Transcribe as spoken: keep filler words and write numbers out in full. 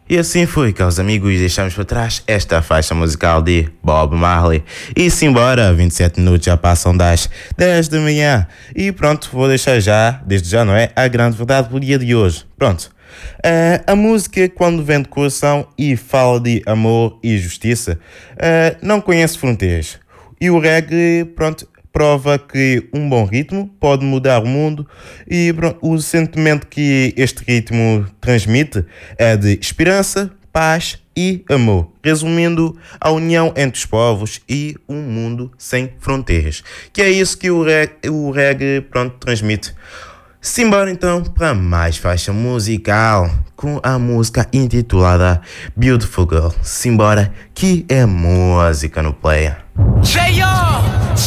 E assim foi, caros amigos, deixamos para trás esta faixa musical de Bob Marley. E simbora, vinte e sete minutos já passam das dez da manhã. E pronto, vou deixar já, desde já não é, a grande verdade do dia de hoje. Pronto, uh, a música quando vem de coração e fala de amor e justiça, uh, não conhece fronteiras. E o reggae, pronto, prova que um bom ritmo pode mudar o mundo e pronto, o sentimento que este ritmo transmite é de esperança, paz e amor, resumindo a união entre os povos e um mundo sem fronteiras, que é isso que o reggae, o reggae pronto, transmite. Simbora então para mais faixa musical com a música intitulada Beautiful Girl. Simbora que é música no player. J O